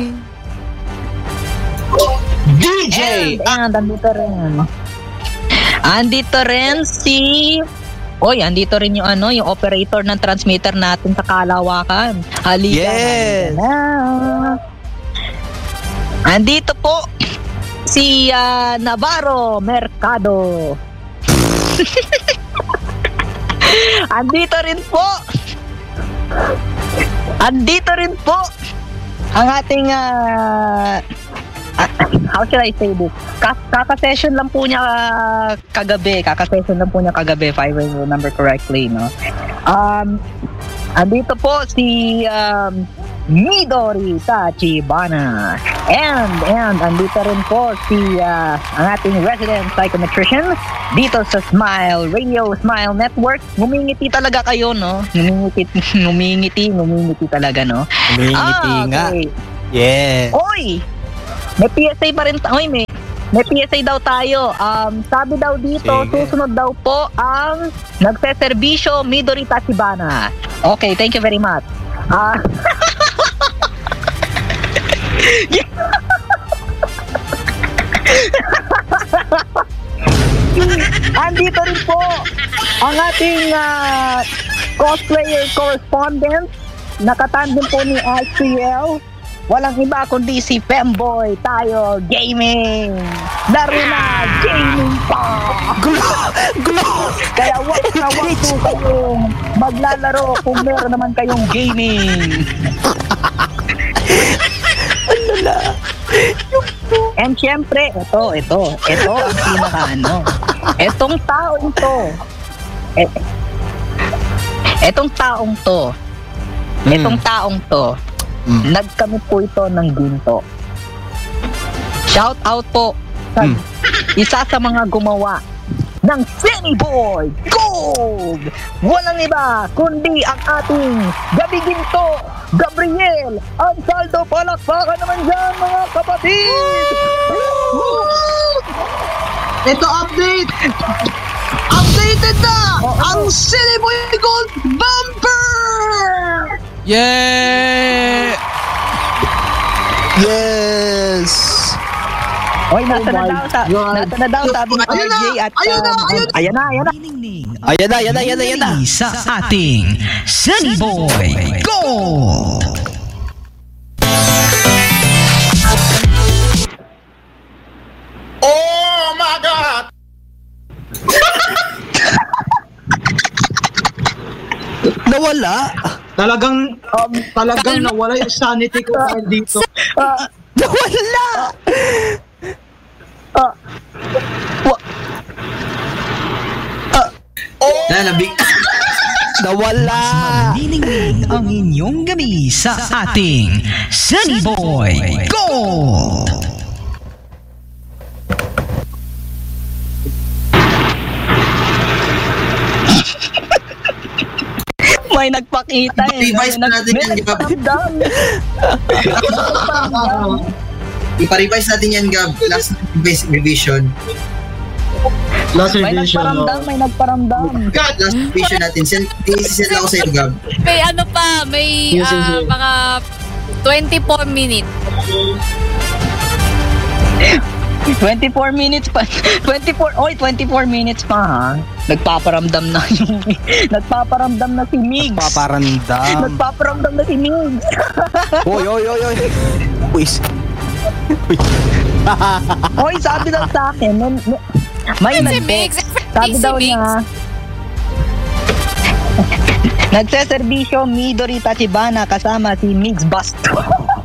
[SPEAKER 2] D J.
[SPEAKER 1] And, and andito rin. Andito rin si Oy, andito rin yung ano, yung operator ng transmitter natin sa Kalawakan. Halika.
[SPEAKER 3] Yes.
[SPEAKER 1] halika na. Andito po si ah, Navarro Mercado. Andito rin po. Andito rin po ang ating ah, ah, how should I say this? Ka- kaka-session lang po niya ah, kagabi. Kaka-session lang po niya kagabi, if I remember correctly, no? Um, andito po si um, Midori Tachibana. And, and, andito rin po si ah, ang ating resident psychometrician dito sa Smile Radio, Smile Network. Ngumingiti talaga kayo, no? Ngumingiti, ngumingiti, ngumingiti talaga, no?
[SPEAKER 3] Humingiti nga.
[SPEAKER 1] okay.
[SPEAKER 3] Yeah.
[SPEAKER 1] Oy! May P S A pa rin tayo. Oy, may, may P S A daw tayo. Um, sabi daw dito,
[SPEAKER 3] Sige.
[SPEAKER 1] susunod daw po ang nagseserbisyo Midori Tachibana. Okay, thank you very much. Ah... Andito rin po ang ating ah, cosplayer correspondent. Nakatandem po ni S T L. Walang iba kundi si Femboy Tayo Gaming. Laro na gaming pa.
[SPEAKER 3] Glow! Glow!
[SPEAKER 1] Kaya wag na wag po kayong maglalaro kung meron naman kayong gaming. And syempre, ito, ito, ito ang pinaka ano. Etong taong to. Et, etong taong to. Etong taong to.
[SPEAKER 3] Mm.
[SPEAKER 1] Nagkamit po ito ng ginto. Shout out po sa
[SPEAKER 3] Mm.
[SPEAKER 1] isa sa mga gumawa ng Senny Boy Gold! Walang iba kundi ang ating Gabi Ginto Gabriel Ansaldo. Palakpakan naman dyan mga kapatid.
[SPEAKER 2] Ito update! Updated na! Ang Cineboy Gold Bumper!
[SPEAKER 4] Yeah!
[SPEAKER 3] Yes!
[SPEAKER 1] Oy, nasa na
[SPEAKER 2] my
[SPEAKER 1] daw, sa,
[SPEAKER 2] God.
[SPEAKER 1] nasa na daw, sabi ni
[SPEAKER 2] Ayun
[SPEAKER 1] R
[SPEAKER 2] na,
[SPEAKER 1] J at
[SPEAKER 2] ayun na,
[SPEAKER 1] um,
[SPEAKER 2] ayun na.
[SPEAKER 1] ayan na, ayan na.
[SPEAKER 3] Ayan na, ayan na, ayan na, ayan na.
[SPEAKER 7] Sa ating Sunny Boy Gold.
[SPEAKER 3] Nawala.
[SPEAKER 5] Talagang, um, talagang nawala yung sanity ko dahil dito.
[SPEAKER 1] Ah,
[SPEAKER 3] Nawala.
[SPEAKER 1] ah, wa-
[SPEAKER 2] Na, nabig...
[SPEAKER 3] Nawala.
[SPEAKER 7] Niningning ang inyong gabi sa ating Sunny Boy Gold.
[SPEAKER 1] may nagpakita eh.
[SPEAKER 2] Revise
[SPEAKER 1] May
[SPEAKER 2] natin
[SPEAKER 1] nag-
[SPEAKER 2] yan,
[SPEAKER 1] may
[SPEAKER 2] Gab.
[SPEAKER 1] nagparamdam.
[SPEAKER 2] Ipa-revise natin yan, Gab. Last revise, revision.
[SPEAKER 5] Last
[SPEAKER 1] May
[SPEAKER 5] revision,
[SPEAKER 1] nagparamdam,
[SPEAKER 5] no?
[SPEAKER 1] may nagparamdam.
[SPEAKER 2] Last revision natin. Send, i-send ako sa'yo, Gab.
[SPEAKER 8] May ano pa, may
[SPEAKER 5] Yes, yes,
[SPEAKER 8] ah,
[SPEAKER 5] yes.
[SPEAKER 8] mga twenty-four minutes.
[SPEAKER 1] twenty-four minutes pa. twenty-four, oy, twenty-four minutes pa ha. Nagpaparamdam na yung, nagpaparamdam na si Migs.
[SPEAKER 3] Paparandam.
[SPEAKER 1] Nagpaparamdam na si Migs.
[SPEAKER 3] Oy, oy, oy, oy. Uys. Uy.
[SPEAKER 1] Oy, sabi daw sa akin, nun- nun- may
[SPEAKER 8] Si
[SPEAKER 1] nag-text.
[SPEAKER 8] Migs,
[SPEAKER 1] Sabi
[SPEAKER 8] si
[SPEAKER 1] daw
[SPEAKER 8] Migs.
[SPEAKER 1] niya, nagseserbisyo Midori Tachibana kasama si Migs Basto.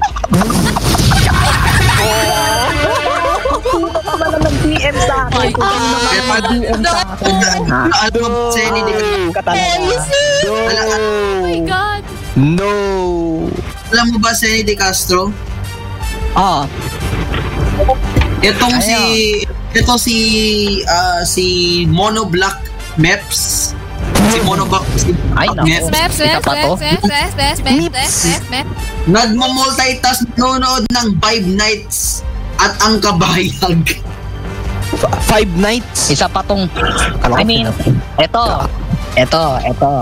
[SPEAKER 1] Sino ka ba na nag-D M sa akin? Kung sino naman
[SPEAKER 2] Kaya pag-
[SPEAKER 1] nag-D M sa akin. Ha?
[SPEAKER 2] Ano mo, Senny, di ka...
[SPEAKER 1] Ka talaga.
[SPEAKER 2] Ala,
[SPEAKER 8] Oh my God.
[SPEAKER 3] No.
[SPEAKER 2] alam mo ba, Senny De Castro?
[SPEAKER 1] Ah,
[SPEAKER 2] Itong
[SPEAKER 1] Ayaw.
[SPEAKER 2] si... Ito si... ah, si Mono Black Meps. Si Mono Black... Si
[SPEAKER 1] Ay,
[SPEAKER 2] Black
[SPEAKER 1] naku.
[SPEAKER 2] Meps.
[SPEAKER 8] Smaps,
[SPEAKER 1] Ika
[SPEAKER 8] smaps,
[SPEAKER 1] pa to?
[SPEAKER 8] smaps, smaps, smaps, smaps, smaps, smaps.
[SPEAKER 2] Nagmo-multitask, nanonood ng Five Nights at ang kabayag.
[SPEAKER 3] F- Five nights.
[SPEAKER 1] isa pa tong,
[SPEAKER 3] Kala ko
[SPEAKER 1] I mean, eto, eto, eto.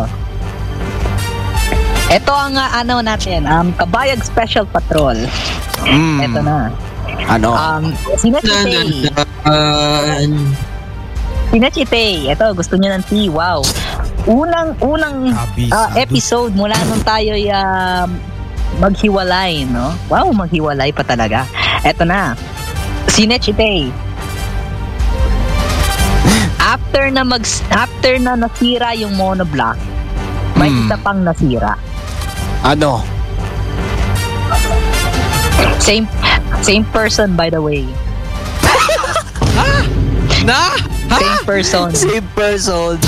[SPEAKER 1] Ito ang ah, ano natin, um, Kabayag Special Patrol.
[SPEAKER 3] Mm.
[SPEAKER 1] Eto na.
[SPEAKER 3] Ano?
[SPEAKER 1] Um, Sina Chitay.
[SPEAKER 2] Dandan.
[SPEAKER 1] Sina Chitay. Ito, gusto niya ng tea. Wow. Unang, unang ah, episode mula nung tayo um, maghiwalay, no? Wow, maghiwalay pa talaga. Eto na. Sina Chitay. After na mag after na nasira yung monoblock, may
[SPEAKER 3] Hmm.
[SPEAKER 1] isa pang nasira.
[SPEAKER 3] Ano?
[SPEAKER 1] Same same person by the way.
[SPEAKER 4] Na?
[SPEAKER 1] Same person.
[SPEAKER 3] Same person.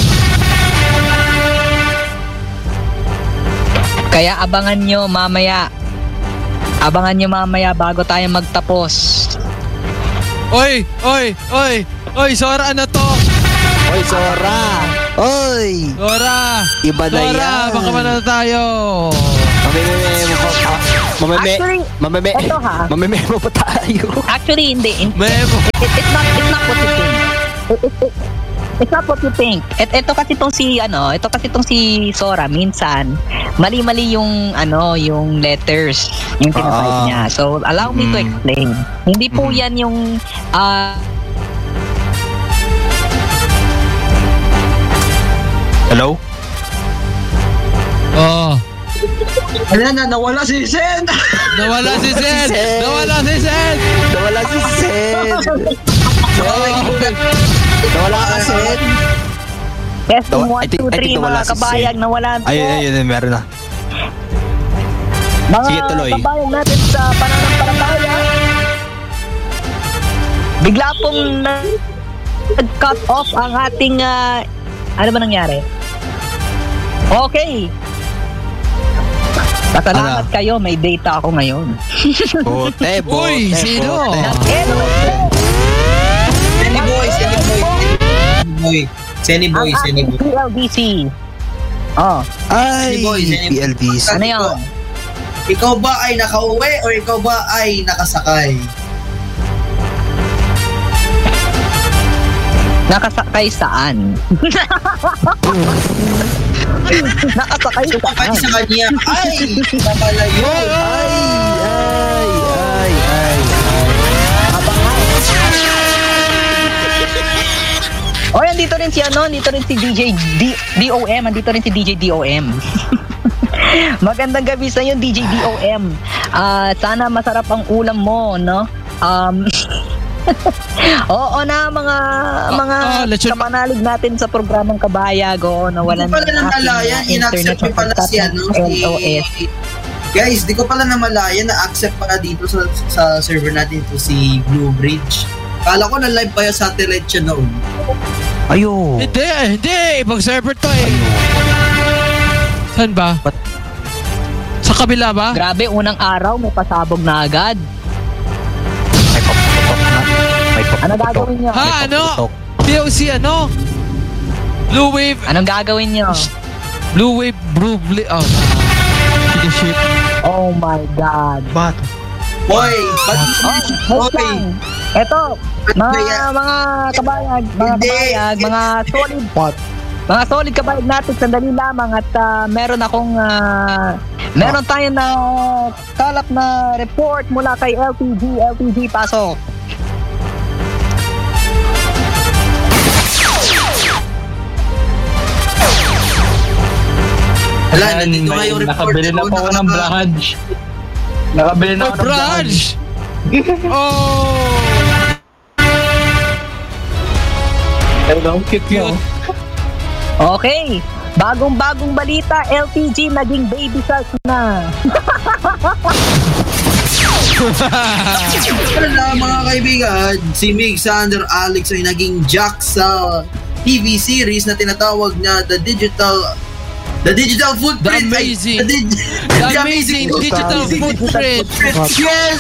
[SPEAKER 1] Kaya abangan nyo mamaya. Abangan nyo mamaya bago tayo magtapos.
[SPEAKER 4] Oy, oy, oy, oy, Sora, ano to?
[SPEAKER 3] Oy, Sora. Oy.
[SPEAKER 4] Sora!
[SPEAKER 3] Iba na
[SPEAKER 4] Sora,
[SPEAKER 3] yan.
[SPEAKER 4] baka na tayo.
[SPEAKER 3] Mameme mo pa. Mameme.
[SPEAKER 1] Actually,
[SPEAKER 3] Mameme.
[SPEAKER 1] eto ha.
[SPEAKER 3] Mameme mo pa tayo.
[SPEAKER 1] Actually, hindi. In-
[SPEAKER 4] Memo.
[SPEAKER 1] It, it's not it's not what you think. It, it, it, it's not what you think. Et, ito kasi tong si ano, ito kasi tong si Sora minsan mali-mali yung ano, yung letters, yung tinatype
[SPEAKER 3] Ah.
[SPEAKER 1] niya. So, allow me to
[SPEAKER 3] Mm.
[SPEAKER 1] explain. Hindi po
[SPEAKER 3] Mm.
[SPEAKER 1] yan yung ah
[SPEAKER 3] Hello?
[SPEAKER 4] Oh,
[SPEAKER 5] Ayan na, nawala si Sen!
[SPEAKER 4] nawala si Sen!
[SPEAKER 3] Sen.
[SPEAKER 4] Nawala si Sen!
[SPEAKER 3] Nawala si Sen. Nawala ka, Sen.
[SPEAKER 1] testing
[SPEAKER 3] Nawa- I
[SPEAKER 1] one,
[SPEAKER 3] think-
[SPEAKER 1] two,
[SPEAKER 3] I think
[SPEAKER 1] three,
[SPEAKER 3] nawala
[SPEAKER 1] mga
[SPEAKER 3] si Sen.
[SPEAKER 1] kabayag, nawala po.
[SPEAKER 3] Ayun, ayun, ayun, meron na.
[SPEAKER 1] Mga
[SPEAKER 3] Sige, tuloy.
[SPEAKER 1] kabayag natin sa pananampalataya. Bigla pong na- nag-cut off ang ating ah, ano ba nangyari? Okay. Pasalamat
[SPEAKER 3] Ano?
[SPEAKER 1] kayo, may data ako ngayon.
[SPEAKER 3] Bote, bote,
[SPEAKER 4] Uy, sino?
[SPEAKER 3] bote.
[SPEAKER 2] Senny Boy, Senny Boy. Senny Boy,
[SPEAKER 1] Ang
[SPEAKER 2] Senny
[SPEAKER 1] ating
[SPEAKER 2] Boy.
[SPEAKER 1] P L D C. Oh,
[SPEAKER 3] Ay,
[SPEAKER 2] Senny Boy, Senny Boy.
[SPEAKER 3] P L D.
[SPEAKER 1] ano yun?
[SPEAKER 2] Ikaw ba ay nakauwi o ikaw ba ay nakasakay?
[SPEAKER 1] Nakasakay saan? Nakasakay
[SPEAKER 2] Sumakay
[SPEAKER 1] saan?
[SPEAKER 2] sa kanya. Ay! Namalayo.
[SPEAKER 3] Ay, ay, ay, ay,
[SPEAKER 1] Oy, andito rin si ano, andito rin si D J D- DOM, andito rin si D J D O M. Magandang gabi sa iyo, D J D O M. Ah, sana masarap ang ulam mo, no? Um Oo na mga mga
[SPEAKER 4] ah, lechon-
[SPEAKER 1] kapanalig natin sa programang Kabayag, oo, na
[SPEAKER 2] Di
[SPEAKER 1] wala
[SPEAKER 2] ko pala namalayan, in-accept ko pala siya, no?
[SPEAKER 1] L O S.
[SPEAKER 2] Guys, di ko pala namalayan na accept pala dito sa sa server natin to si Blue Bridge. Kala ko na live pa yung satellite siya noon.
[SPEAKER 3] Ayo.
[SPEAKER 4] Hindi, hindi. Ibang server to eh. Saan ba?
[SPEAKER 3] Ba't-
[SPEAKER 4] Sa kabila ba?
[SPEAKER 1] Grabe, unang araw may pasabog na agad.
[SPEAKER 3] May paputok na. May paputok.
[SPEAKER 1] Ano gagawin niyo?
[SPEAKER 4] Ha, ano? P O C ano? Blue Wave.
[SPEAKER 1] Anong gagawin niyo?
[SPEAKER 4] Blue Wave, Blue Blue. Oh, shit.
[SPEAKER 1] Oh my God.
[SPEAKER 5] Ba't?
[SPEAKER 2] Boy, ba't
[SPEAKER 1] Oh, wait
[SPEAKER 2] Oy.
[SPEAKER 1] lang. Eto, mga mga kabayag, mga
[SPEAKER 2] Hindi.
[SPEAKER 1] kabayag, mga solid,
[SPEAKER 5] What?
[SPEAKER 1] mga solid kabayag natin, sandali lamang at ah, meron akong, ah, meron tayong na kalap na report mula kay L P G, L P G, pasok.
[SPEAKER 2] Wala, nandito nga yung report.
[SPEAKER 6] Nakabili na po ako ng branch. Nakabili na
[SPEAKER 4] Oh,
[SPEAKER 6] ako ng branch.
[SPEAKER 4] Braj! Oh!
[SPEAKER 6] Hello, cute
[SPEAKER 4] Cute.
[SPEAKER 1] Okay, bagong-bagong balita, L P G naging baby shark na.
[SPEAKER 2] Wala mga kaibigan, si Mig Sander Alex ay naging Jack sa T V series na tinatawag na The Digital The Digital Footprint.
[SPEAKER 4] The
[SPEAKER 2] ay,
[SPEAKER 4] Amazing.
[SPEAKER 2] The, dig-
[SPEAKER 4] The amazing digital footprint.
[SPEAKER 2] Yes!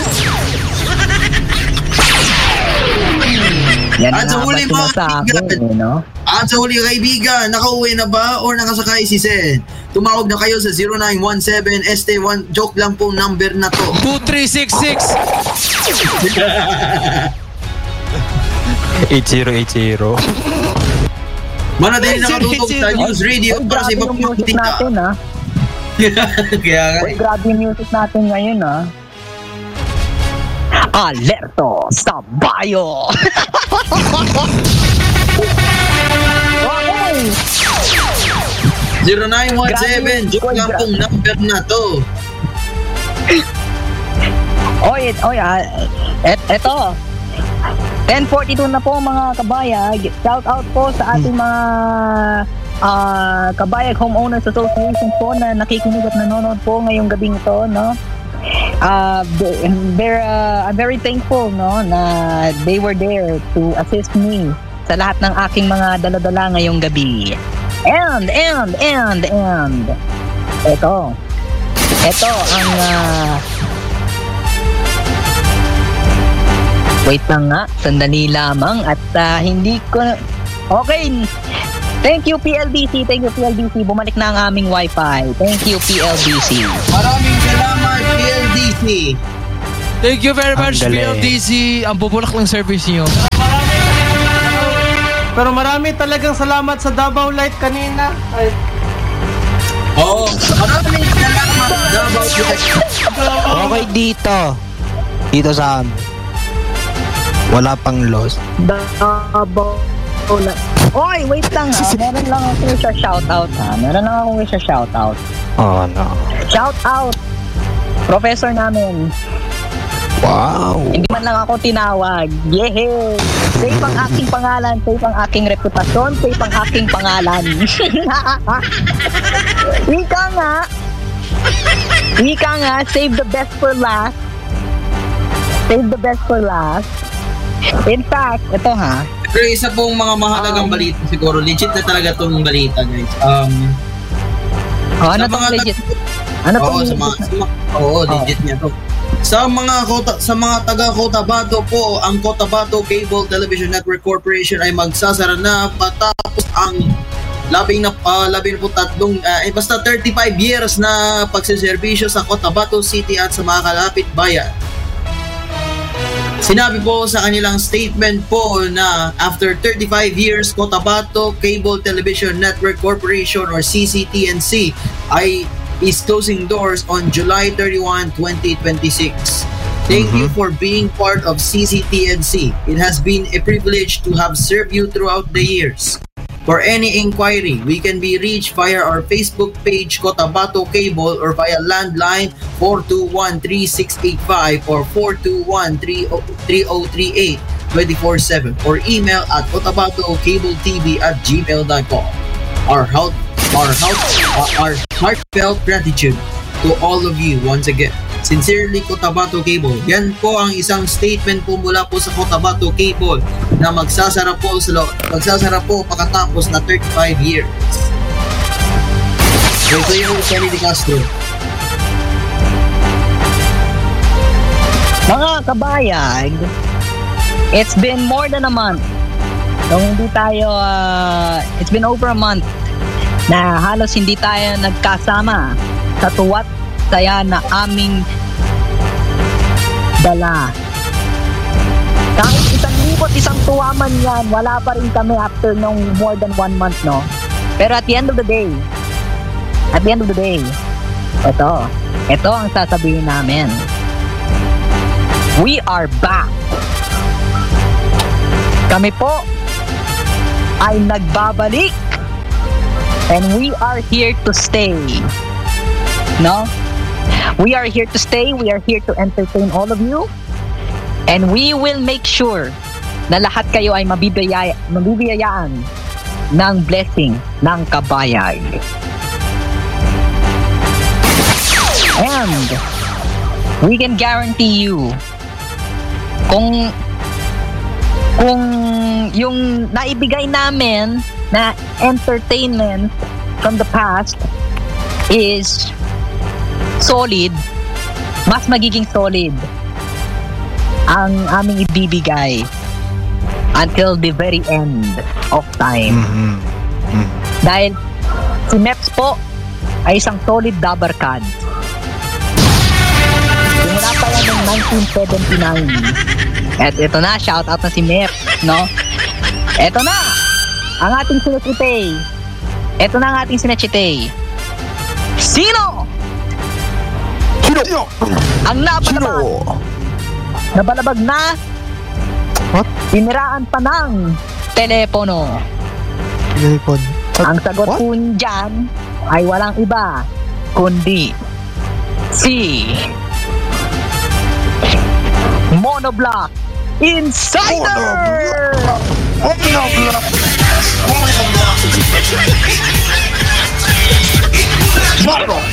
[SPEAKER 1] Yan
[SPEAKER 2] At
[SPEAKER 1] na
[SPEAKER 2] sa
[SPEAKER 1] nga
[SPEAKER 2] huli,
[SPEAKER 1] ba
[SPEAKER 2] mga
[SPEAKER 1] sinasabi,
[SPEAKER 2] kaibigan.
[SPEAKER 1] eh, no?
[SPEAKER 2] At sa huli kaibigan, nakauwi na ba or nakasakay si Sen? Tumawag na kayo sa zero nine one seven S T one. Joke lang pong number na to.
[SPEAKER 4] two three six six.
[SPEAKER 3] eight zero eight zero.
[SPEAKER 2] Manatili nakatutok sa News Radio
[SPEAKER 1] Oy,
[SPEAKER 2] para sa
[SPEAKER 1] grabe
[SPEAKER 2] ibang
[SPEAKER 1] yung music
[SPEAKER 2] politika.
[SPEAKER 1] natin, ha?
[SPEAKER 2] Kaya nga
[SPEAKER 1] Oy,
[SPEAKER 2] eh.
[SPEAKER 1] grabe yung music natin ngayon, ha? Alerto sa bayo! Okay.
[SPEAKER 2] zero nine one seven. Joke lang pong number na to.
[SPEAKER 1] Oy, oy, ah, et, eto. ten forty-two na po mga kabayag. Shout out po sa ating mga ah, Kabayag Homeowners Association po na nakikinig at nanonood po ngayong gabing ito, no? Uh, they're, uh, I'm very thankful, no, na they were there to assist me sa lahat ng aking mga daladala ngayong gabi. And, and, and, and, eto, eto ang, uh, wait lang nga, sandali lamang at uh, hindi ko, na- okay, thank you P L D C, thank you P L D C, bumalik na ang aming wifi, thank you P L D C.
[SPEAKER 2] Maraming salamat, P L D C.
[SPEAKER 4] Thank you very much,
[SPEAKER 3] Ang
[SPEAKER 4] P
[SPEAKER 3] galing.
[SPEAKER 4] L D C. Ang bubulak ng service niyo.
[SPEAKER 6] Pero marami talagang salamat sa Davao Light kanina. Ay,
[SPEAKER 2] Oo, maraming salamat. Davao Light.
[SPEAKER 3] Okay dito. Dito sa amin. Wala pang loss.
[SPEAKER 1] Double. Oy, wait lang ha. Meron lang akong isa shoutout ha. Meron lang akong isa shoutout.
[SPEAKER 3] Oh no.
[SPEAKER 1] Shoutout! Professor namin.
[SPEAKER 3] Wow.
[SPEAKER 1] Hindi man lang ako tinawag. Yehey! Safe ang aking pangalan, safe ang aking reputasyon, safe ang aking pangalan. Ika nga. Ika nga, save the best for last. Save the best for last. In fact, ito ha.
[SPEAKER 2] Pero isa pong mga mahalagang
[SPEAKER 1] Um,
[SPEAKER 2] balita siguro. Legit na talaga tong balita, guys. Um,
[SPEAKER 1] Oh, ano
[SPEAKER 2] Sa
[SPEAKER 1] tong
[SPEAKER 2] mga
[SPEAKER 1] legit? Ano
[SPEAKER 2] oo,
[SPEAKER 1] tong
[SPEAKER 2] sa mga,
[SPEAKER 1] legit?
[SPEAKER 2] sa mga, oo, legit niya to. Sa mga kota, sa mga taga Cotabato po, ang Cotabato Cable Television Network Corporation ay magsasara na patapos ang labing na uh, labing po tatlong uh, eh, basta thirty-five years na pagseserbisyo sa Cotabato City at sa mga kalapit bayan. Sinabi po sa kanilang statement po na after thirty-five years, Cotabato Cable Television Network Corporation or C C T N C ay is closing doors on July thirty-first, twenty twenty-six. Thank mm-hmm. you for being part of C C T N C. It has been a privilege to have served you throughout the years. For any inquiry, we can be reached via our Facebook page Cotabato Cable or via landline four two one, three six eight five or four two one, three zero three eight twenty-four seven or email at cotabatocabletv at gmail dot com. Our health, our health, our heartfelt gratitude to all of you once again. Sincerely, Cotabato Cable. Yan po ang isang statement po mula po sa Cotabato Cable na magsasara po sa magsasara po pagkatapos na thirty-five years. So, ito yung Kenny De Castro.
[SPEAKER 1] Mga kabayag, it's been more than a month. So, hindi tayo, uh, it's been over a month na halos hindi tayo nagkasama sa tuwat saya na aming dala. Kahit isang libot, isang tuwa man yan, wala pa rin kami after nung more than one month, no? Pero at the end of the day, at the end of the day, ito, ito ang sasabihin namin. We are back. Kami po ay nagbabalik and we are here to stay. No? We are here to stay. We are here to entertain all of you. And we will make sure na lahat kayo ay mabibiyaya, mabibiyayaan ng blessing ng kabayag. And we can guarantee you kung kung yung naibigay namin na entertainment from the past is solid, mas magiging solid ang aming ibibigay until the very end of time.
[SPEAKER 3] Mm-hmm. Mm-hmm.
[SPEAKER 1] Dahil si Meps po ay isang solid dabarkad. Simula pa yan ng nineteen seventy-nine. At ito na, shout out na si Meps, no? Ito na ang ating sinachitay. Ito na ang ating sinachitay. Sino?
[SPEAKER 3] Sino?
[SPEAKER 1] Ang nabalabag. Nabalabag na.
[SPEAKER 3] What?
[SPEAKER 1] Iniraan pa ng telepono.
[SPEAKER 5] Telepon.
[SPEAKER 1] Ang sagot
[SPEAKER 3] What?
[SPEAKER 1] po dyan ay walang iba kundi si Monoblock Insider!
[SPEAKER 3] Monoblock! Monoblock!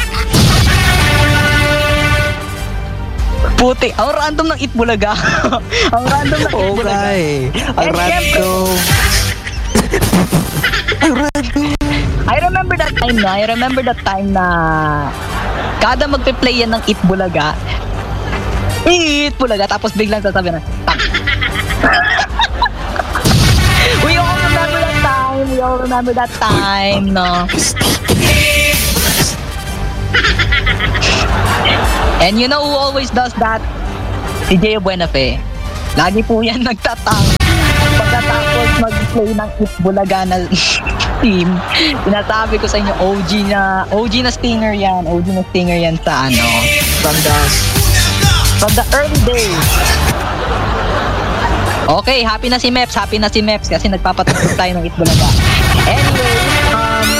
[SPEAKER 1] Puti, ang random ng Itbulaga. Ang random ng Itbulaga.
[SPEAKER 3] Okay. Ang
[SPEAKER 1] Eh,
[SPEAKER 3] random. Ang random.
[SPEAKER 1] I remember that time na, I remember that time na kada magpe-play yan ng Itbulaga, Itbulaga, tapos biglang sasabi na, tak. We all remember that time, we all remember that time, no? And you know who always does that? Si Jay Buenafe. Lagi po yan nagtatang. Pagkatapos mag-play ng Itbulaga na team, sinasabi ko sa inyo, O G na, O G na stinger yan. O G na stinger yan sa ano, from the, from the early days. Okay, happy na si Meps, happy na si Meps kasi nagpapatapos tayo ng Itbulaga. Anyway, um,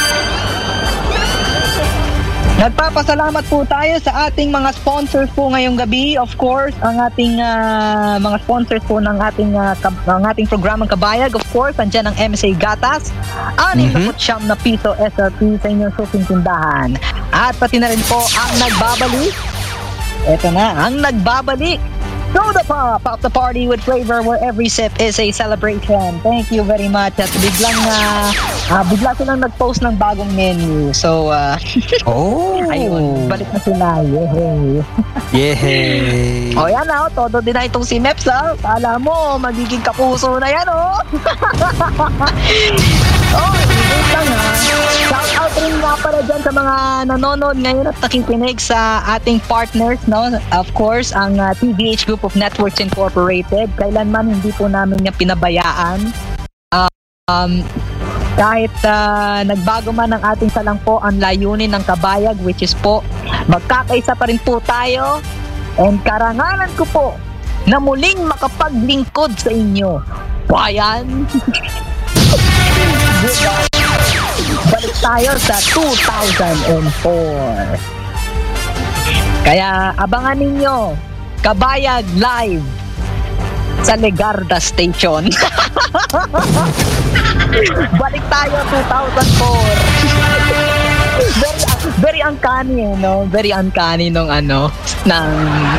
[SPEAKER 1] nagpapasalamat po tayo sa ating mga sponsors po ngayong gabi. Of course, ang ating uh, mga sponsors po ng ating uh, kab- ng ating programang Kabayag. Of course, andyan ang M S A Gatas, anim na siyam na piso S R P sa inyong suking tindahan. At pati na rin po ang nagbabalik. Ito na, ang nagbabalik. Soda Pop, pop the party with flavor where every sip is a celebration. Thank you very much. At biglang uh, uh, bigla silang nag-post ng bagong menu. So, uh,
[SPEAKER 3] Oh.
[SPEAKER 1] ayun, balik na sila. Yehey.
[SPEAKER 3] Yehey.
[SPEAKER 1] O yan na, oh, todo din na itong si Meps, ha. Kala mo, magiging kapuso na yan, oh. Oh, wait lang ha. Shout out rin nga pala dyan sa mga nanonood ngayon at nakikinig sa ating partners, no? Of course, ang uh, T V H Group of Networks Incorporated. Kailanman hindi po namin niya pinabayaan. Um, kahit uh, nagbago man ang ating salangpo ang layunin ng kabayag, which is po, magkakaisa pa rin po tayo. And karangalan ko po na muling makapaglingkod sa inyo. Bayan! Balik tayo sa two thousand four. Kaya abangan ninyo Kabayag Live sa Legarda Station. Balik tayo two thousand four. very, very uncanny, eh, no? Very uncanny nung ano, ng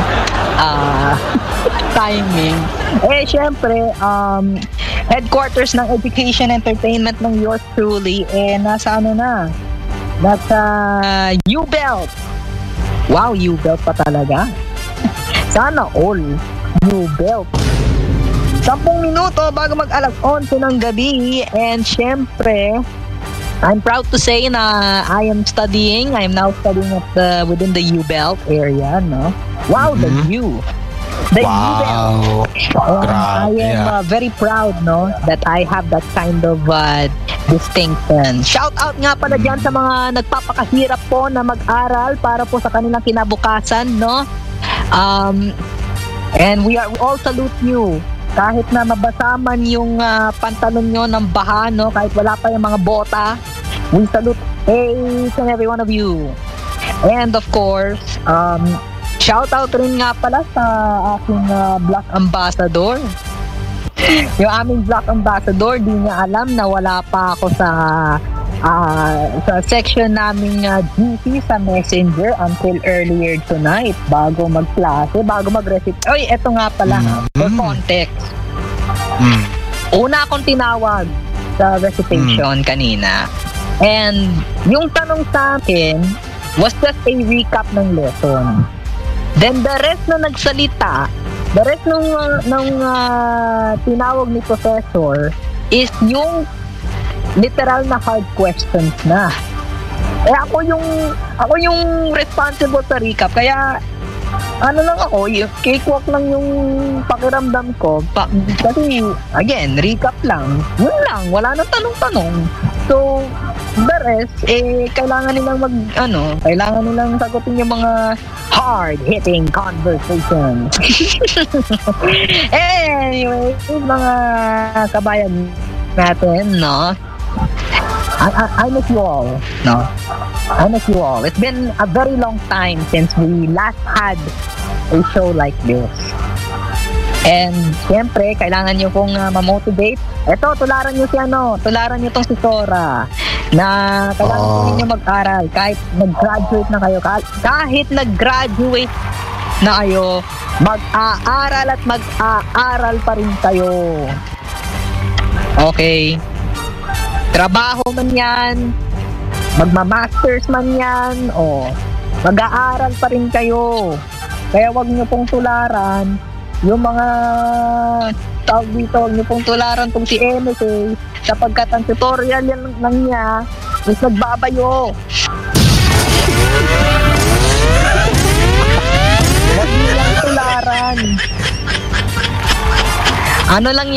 [SPEAKER 1] ah timing. Eh, syempre, um, headquarters ng Education Entertainment ng yours truly, eh, nasa ano na? Nasa U-Belt. Wow, U-Belt pa talaga. Sana all U-Belt. Sampung minuto bago mag-alas onse ng gabi. And syempre, I'm proud to say na I am studying. I am now studying at the, within the U-Belt area, no? Wow, the U. The
[SPEAKER 4] Wow.
[SPEAKER 1] U-Belt.
[SPEAKER 4] Grabe,
[SPEAKER 1] I am
[SPEAKER 4] ah.
[SPEAKER 1] uh, very proud, no, that I have that kind of uh, distinction. Shout out nga pala dyan sa mga nagpapakahirap po na mag-aral para po sa kanilang kinabukasan, no? Um, and we are we all salute you. Kahit na mabasa man yung uh, pantalon nyo ng baha, no? Kahit wala pa yung mga bota, we salute each and every one of you. And of course, um, shout out rin nga pala sa aking uh, Black Ambassador. Yung aming Black Ambassador, di niya alam na wala pa ako sa uh, sa section naming uh, G C sa Messenger until earlier tonight bago magklase, bago mag-receive. Oy, eto nga pala, mm-hmm. for context.
[SPEAKER 4] Mm.
[SPEAKER 1] Una akong tinawag sa recitation mm. kanina. And yung tanong sa akin was just a recap ng lesson. Then the rest na nagsalita, the rest nung, uh, nung uh, tinawag ni Professor is yung literal na hard questions na. Eh ako yung ako yung responsible sa recap, kaya ano lang ako, yung cakewalk lang yung pakiramdam ko. Pa, kasi again, recap lang. Yun lang, wala nang tanong-tanong. So the rest, eh, kailangan nilang mag, ano, kailangan nilang sagutin yung mga hard-hitting conversations. Anyway, yung mga kabayan natin, no? I, I, I miss you all, no? I miss you all. It's been a very long time since we last had a show like this. And siyempre, kailangan nyo pong uh, ma-motivate. Eto, tularan nyo si ano, tularan nyo tong si Sora na kailangan oh. ninyo mag-aral kahit nag-graduate na kayo. Kahit nag-graduate na kayo, mag-aaral at mag-aaral pa rin kayo. Okay? Trabaho man yan, magma-masters man yan, o mag-aaral pa rin kayo. Kaya wag nyo pong tularan yung mga tawag dito, huwag nyo pong tularan tong si M S A sapagkat ang tutorial yan lang niya is nagbabayo. Huwag nyo lang tularan. Ano lang